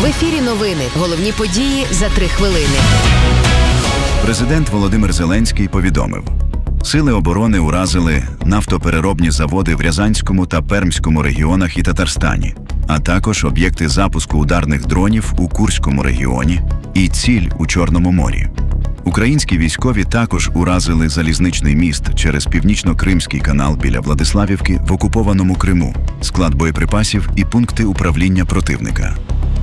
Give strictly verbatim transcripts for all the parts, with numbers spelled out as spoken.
В ефірі новини. Головні події за три хвилини. Президент Володимир Зеленський повідомив: Сили оборони уразили нафтопереробні заводи в Рязанському та Пермському регіонах і Татарстані, а також об'єкти запуску ударних дронів у Курському регіоні і ціль у Чорному морі. Українські військові також уразили залізничний міст через Північно-Кримський канал біля Владиславівки в окупованому Криму, склад боєприпасів і пункти управління противника.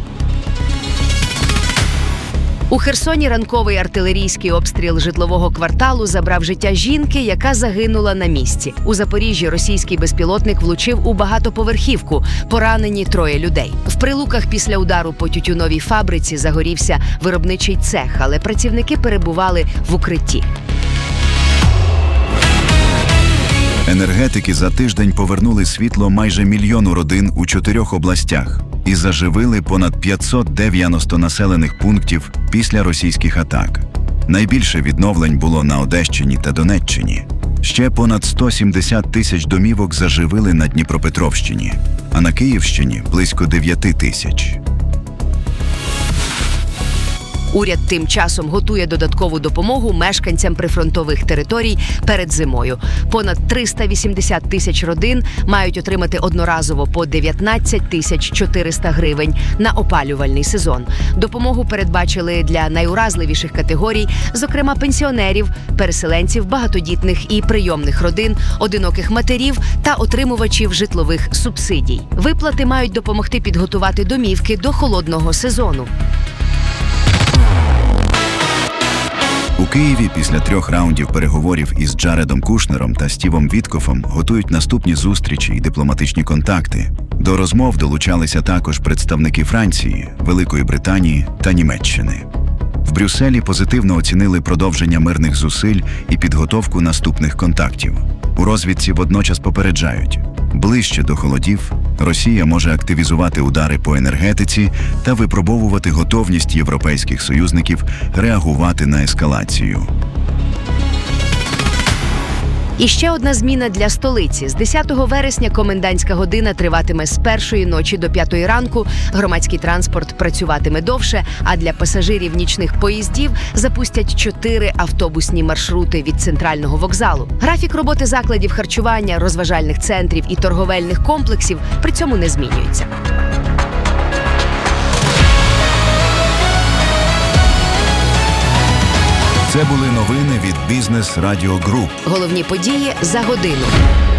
У Херсоні ранковий артилерійський обстріл житлового кварталу забрав життя жінки, яка загинула на місці. У Запоріжжі російський безпілотник влучив у багатоповерхівку. Поранені троє людей. В Прилуках після удару по тютюновій фабриці загорівся виробничий цех, але працівники перебували в укритті. Енергетики за тиждень повернули світло майже мільйону родин у чотирьох областях і заживили понад п'ятсот дев'яносто населених пунктів після російських атак. Найбільше відновлень було на Одещині та Донеччині. Ще понад сто сімдесят тисяч домівок заживили на Дніпропетровщині, а на Київщині – близько дев'ять тисяч. Уряд тим часом готує додаткову допомогу мешканцям прифронтових територій перед зимою. Понад триста вісімдесят тисяч родин мають отримати одноразово по дев'ятнадцять тисяч чотириста гривень на опалювальний сезон. Допомогу передбачили для найуразливіших категорій, зокрема пенсіонерів, переселенців, багатодітних і прийомних родин, одиноких матерів та отримувачів житлових субсидій. Виплати мають допомогти підготувати домівки до холодного сезону. У Києві після трьох раундів переговорів із Джаредом Кушнером та Стівом Віткофом готують наступні зустрічі і дипломатичні контакти. До розмов долучалися також представники Франції, Великої Британії та Німеччини. В Брюсселі позитивно оцінили продовження мирних зусиль і підготовку наступних контактів. У розвідці водночас попереджають: ближче до холодів Росія може активізувати удари по енергетиці та випробовувати готовність європейських союзників реагувати на ескалацію. І ще одна зміна для столиці. З десятого вересня комендантська година триватиме з першої ночі до п'ятої ранку. Громадський транспорт працюватиме довше, а для пасажирів нічних поїздів запустять чотири автобусні маршрути від центрального вокзалу. Графік роботи закладів харчування, розважальних центрів і торговельних комплексів при цьому не змінюється. Це були новини від Бізнес Радіо Груп. Головні події за годину.